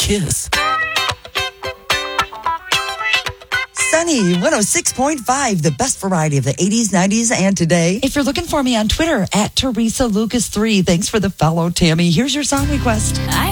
Kiss. Sunny 106.5, the best variety of the 80s, 90s, and today. If you're looking for me on Twitter, at Teresa Lucas 3. Thanks for the follow, Tammy. Here's your song request.